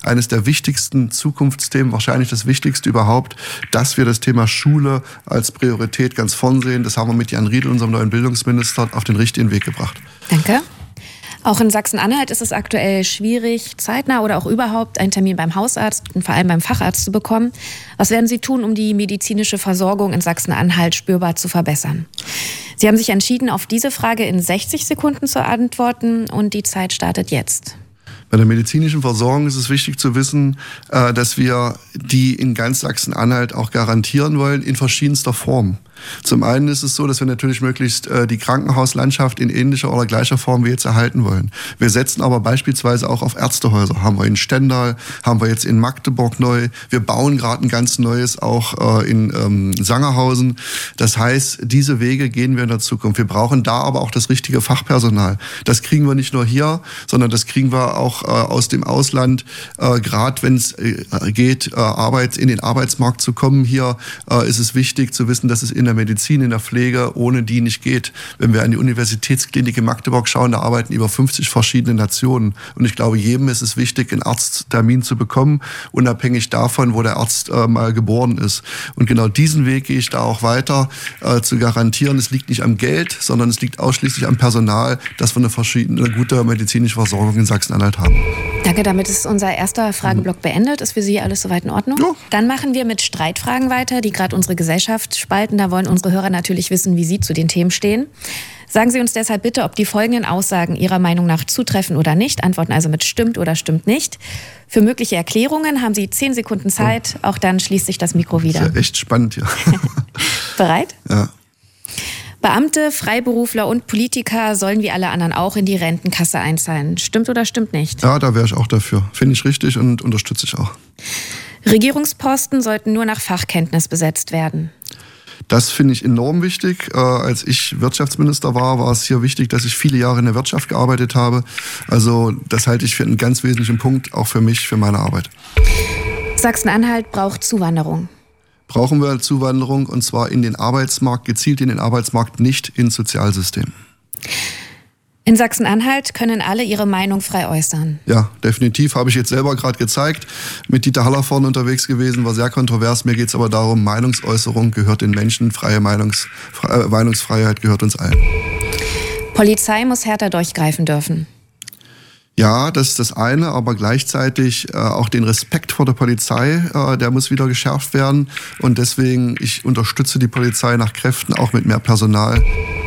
eines der wichtigsten Zukunftsthemen, wahrscheinlich das wichtigste überhaupt, dass wir das Thema Schule als Priorität ganz vorn sehen. Das haben wir mit Jan Riedl, unserem neuen Bildungsminister, auf den richtigen Weg gebracht. Danke. Auch in Sachsen-Anhalt ist es aktuell schwierig, zeitnah oder auch überhaupt einen Termin beim Hausarzt und vor allem beim Facharzt zu bekommen. Was werden Sie tun, um die medizinische Versorgung in Sachsen-Anhalt spürbar zu verbessern? Sie haben sich entschieden, auf diese Frage in 60 Sekunden zu antworten und die Zeit startet jetzt. Bei der medizinischen Versorgung ist es wichtig zu wissen, dass wir die in ganz Sachsen-Anhalt auch garantieren wollen, in verschiedenster Form. Zum einen ist es so, dass wir natürlich möglichst die Krankenhauslandschaft in ähnlicher oder gleicher Form wie jetzt erhalten wollen. Wir setzen aber beispielsweise auch auf Ärztehäuser. Haben wir in Stendal, haben wir jetzt in Magdeburg neu. Wir bauen gerade ein ganz neues auch in Sangerhausen. Das heißt, diese Wege gehen wir in der Zukunft. Wir brauchen da aber auch das richtige Fachpersonal. Das kriegen wir nicht nur hier, sondern das kriegen wir auch aus dem Ausland. Gerade wenn es geht, in den Arbeitsmarkt zu kommen hier, ist es wichtig zu wissen, dass es in der Medizin, in der Pflege ohne die nicht geht. Wenn wir an die Universitätsklinik in Magdeburg schauen, da arbeiten über 50 verschiedene Nationen. Und ich glaube, jedem ist es wichtig, einen Arzttermin zu bekommen, unabhängig davon, wo der Arzt mal geboren ist. Und genau diesen Weg gehe ich da auch weiter, zu garantieren. Es liegt nicht am Geld, sondern es liegt ausschließlich am Personal, dass wir eine gute medizinische Versorgung in Sachsen-Anhalt haben. Danke, damit ist unser erster Fragenblock beendet. Ist für Sie alles soweit in Ordnung? Ja. Dann machen wir mit Streitfragen weiter, die gerade unsere Gesellschaft spalten. Da wollen unsere Hörer natürlich wissen, wie Sie zu den Themen stehen. Sagen Sie uns deshalb bitte, ob die folgenden Aussagen Ihrer Meinung nach zutreffen oder nicht. Antworten also mit stimmt oder stimmt nicht. Für mögliche Erklärungen haben Sie 10 Sekunden Zeit. Auch dann schließt sich das Mikro wieder. Das ist ja echt spannend hier. Bereit? Ja. Beamte, Freiberufler und Politiker sollen wie alle anderen auch in die Rentenkasse einzahlen. Stimmt oder stimmt nicht? Ja, da wäre ich auch dafür. Finde ich richtig und unterstütze ich auch. Regierungsposten sollten nur nach Fachkenntnis besetzt werden. Das finde ich enorm wichtig. Als ich Wirtschaftsminister war es hier wichtig, dass ich viele Jahre in der Wirtschaft gearbeitet habe. Also das halte ich für einen ganz wesentlichen Punkt, auch für mich, für meine Arbeit. Sachsen-Anhalt braucht Zuwanderung. Brauchen wir Zuwanderung, und zwar in den Arbeitsmarkt, gezielt in den Arbeitsmarkt, nicht ins Sozialsystem. In Sachsen-Anhalt können alle ihre Meinung frei äußern. Ja, definitiv. Habe ich jetzt selber gerade gezeigt. Mit Dieter Haller vorne unterwegs gewesen, war sehr kontrovers. Mir geht es aber darum, Meinungsäußerung gehört den Menschen, Meinungsfreiheit gehört uns allen. Polizei muss härter durchgreifen dürfen. Ja, das ist das eine, aber gleichzeitig auch den Respekt vor der Polizei, der muss wieder geschärft werden. Und deswegen, ich unterstütze die Polizei nach Kräften, auch mit mehr Personal.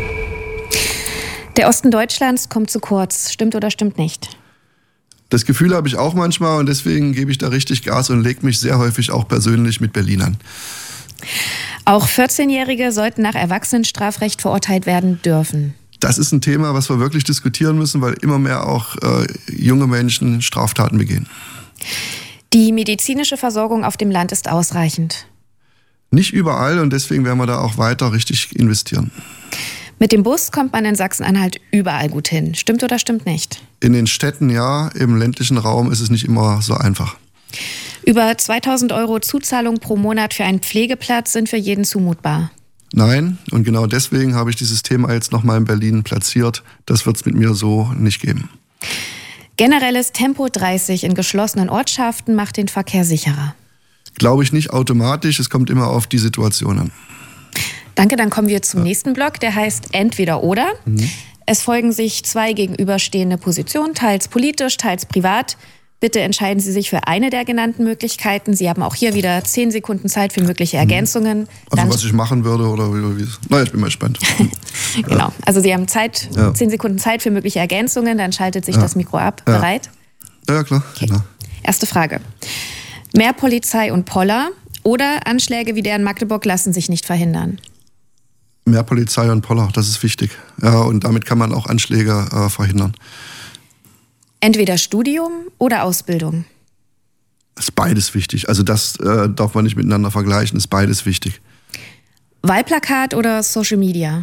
Der Osten Deutschlands kommt zu kurz. Stimmt oder stimmt nicht? Das Gefühl habe ich auch manchmal, und deswegen gebe ich da richtig Gas und lege mich sehr häufig auch persönlich mit Berlin an. Auch 14-Jährige sollten nach Erwachsenenstrafrecht verurteilt werden dürfen. Das ist ein Thema, was wir wirklich diskutieren müssen, weil immer mehr auch junge Menschen Straftaten begehen. Die medizinische Versorgung auf dem Land ist ausreichend. Nicht überall, und deswegen werden wir da auch weiter richtig investieren. Mit dem Bus kommt man in Sachsen-Anhalt überall gut hin. Stimmt oder stimmt nicht? In den Städten ja, im ländlichen Raum ist es nicht immer so einfach. Über 2.000 € Zuzahlung pro Monat für einen Pflegeplatz sind für jeden zumutbar. Nein, und genau deswegen habe ich dieses Thema jetzt nochmal in Berlin platziert. Das wird es mit mir so nicht geben. Generelles Tempo 30 in geschlossenen Ortschaften macht den Verkehr sicherer. Glaube ich nicht automatisch, es kommt immer auf die Situation an. Danke, dann kommen wir zum nächsten Block, der heißt Entweder oder. Es folgen sich 2 gegenüberstehende Positionen, teils politisch, teils privat. Bitte entscheiden Sie sich für eine der genannten Möglichkeiten. Sie haben auch hier wieder 10 Sekunden Zeit für mögliche Ergänzungen. Also was ich machen würde oder wie es... Na, ich bin mal gespannt. Genau, also Sie haben Zeit, 10 Sekunden Zeit für mögliche Ergänzungen, dann schaltet sich das Mikro ab. Ja. Bereit? Ja, klar. Okay. Genau. Erste Frage. Mehr Polizei und Poller oder Anschläge wie der in Magdeburg lassen sich nicht verhindern? Mehr Polizei und Poller, das ist wichtig. Ja, und damit kann man auch Anschläge verhindern. Entweder Studium oder Ausbildung? Ist beides wichtig. Also das darf man nicht miteinander vergleichen, ist beides wichtig. Wahlplakat oder Social Media?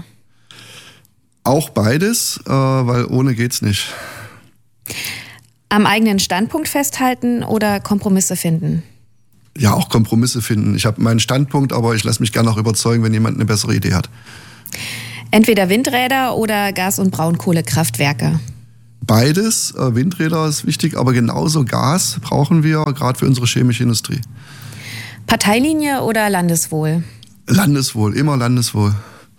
Auch beides, weil ohne geht's nicht. Am eigenen Standpunkt festhalten oder Kompromisse finden? Ja, auch Kompromisse finden. Ich habe meinen Standpunkt, aber ich lasse mich gerne auch überzeugen, wenn jemand eine bessere Idee hat. Entweder Windräder oder Gas- und Braunkohlekraftwerke? Beides. Windräder ist wichtig, aber genauso Gas brauchen wir, gerade für unsere chemische Industrie. Parteilinie oder Landeswohl? Landeswohl, immer Landeswohl.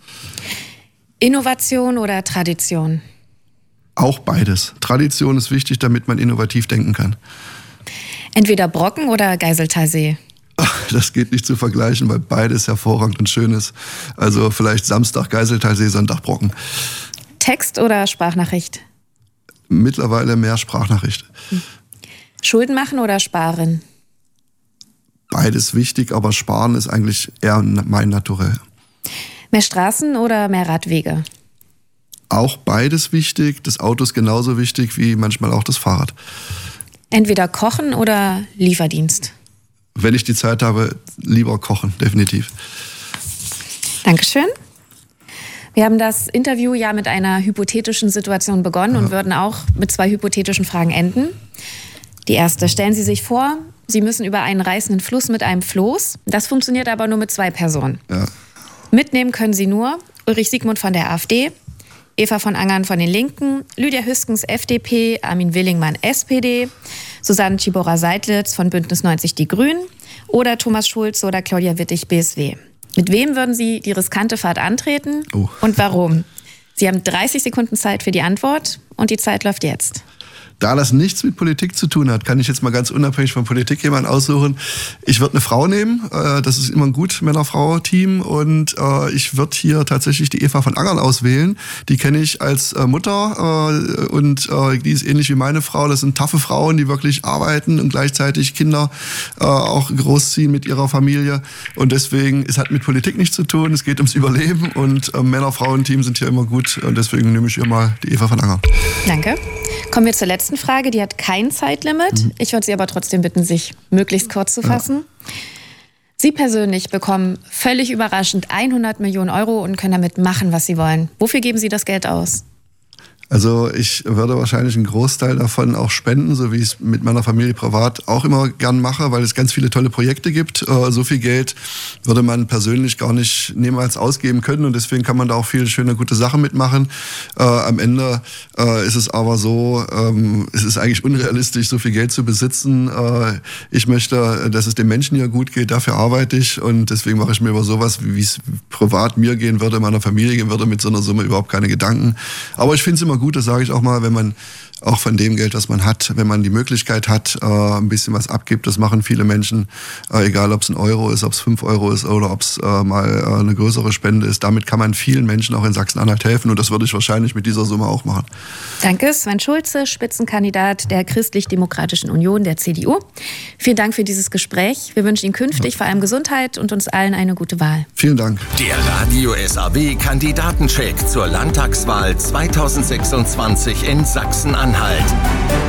Innovation oder Tradition? Auch beides. Tradition ist wichtig, damit man innovativ denken kann. Entweder Brocken oder Geiseltalsee? Das geht nicht zu vergleichen, weil beides hervorragend und schön ist. Also vielleicht Samstag Geiseltalsee, Sonntag Brocken. Text oder Sprachnachricht? Mittlerweile mehr Sprachnachricht. Schulden machen oder sparen? Beides wichtig, aber sparen ist eigentlich eher mein Naturell. Mehr Straßen oder mehr Radwege? Auch beides wichtig. Das Auto ist genauso wichtig wie manchmal auch das Fahrrad. Entweder kochen oder Lieferdienst? Wenn ich die Zeit habe, lieber kochen, definitiv. Dankeschön. Wir haben das Interview ja mit einer hypothetischen Situation begonnen und würden auch mit 2 hypothetischen Fragen enden. Die erste: Stellen Sie sich vor, Sie müssen über einen reißenden Fluss mit einem Floß. Das funktioniert aber nur mit 2 Personen. Ja. Mitnehmen können Sie nur Ulrich Siegmund von der AfD, Eva von Angern von den Linken, Lydia Hüskens FDP, Armin Willingmann SPD, Susanne Tschibora-Seidlitz von Bündnis 90 Die Grünen oder Thomas Schulze oder Claudia Wittig BSW. Mit wem würden Sie die riskante Fahrt antreten und warum? Sie haben 30 Sekunden Zeit für die Antwort und die Zeit läuft jetzt. Da das nichts mit Politik zu tun hat, kann ich jetzt mal ganz unabhängig von Politik jemanden aussuchen. Ich würde eine Frau nehmen, das ist immer ein gut Männer-Frau-Team und ich würde hier tatsächlich die Eva von Angern auswählen. Die kenne ich als Mutter und die ist ähnlich wie meine Frau. Das sind taffe Frauen, die wirklich arbeiten und gleichzeitig Kinder auch großziehen mit ihrer Familie und deswegen, es hat mit Politik nichts zu tun, es geht ums Überleben und Männer-Frauen-Team sind hier immer gut und deswegen nehme ich hier mal die Eva von Angern. Danke. Kommen wir zur letzten Frage, die hat kein Zeitlimit. Ich würde Sie aber trotzdem bitten, sich möglichst kurz zu fassen. Sie persönlich bekommen völlig überraschend 100 Millionen Euro und können damit machen, was Sie wollen. Wofür geben Sie das Geld aus? Also ich würde wahrscheinlich einen Großteil davon auch spenden, so wie ich es mit meiner Familie privat auch immer gern mache, weil es ganz viele tolle Projekte gibt. So viel Geld würde man persönlich gar nicht niemals ausgeben können und deswegen kann man da auch viele schöne, gute Sachen mitmachen. Am Ende ist es aber so, es ist eigentlich unrealistisch, so viel Geld zu besitzen. Ich möchte, dass es den Menschen hier gut geht, dafür arbeite ich und deswegen mache ich mir über sowas, wie es privat mir gehen würde, meiner Familie gehen würde, mit so einer Summe überhaupt keine Gedanken. Aber ich finde es immer gut, das sage ich auch mal, wenn man auch von dem Geld, was man hat, wenn man die Möglichkeit hat, ein bisschen was abgibt. Das machen viele Menschen, egal ob es 1 Euro ist, ob es 5 Euro ist oder ob es mal eine größere Spende ist. Damit kann man vielen Menschen auch in Sachsen-Anhalt helfen und das würde ich wahrscheinlich mit dieser Summe auch machen. Danke, Sven Schulze, Spitzenkandidat der Christlich-Demokratischen Union, der CDU. Vielen Dank für dieses Gespräch. Wir wünschen Ihnen künftig vor allem Gesundheit und uns allen eine gute Wahl. Vielen Dank. Der Radio SAW Kandidatencheck zur Landtagswahl 2026 in Sachsen-Anhalt.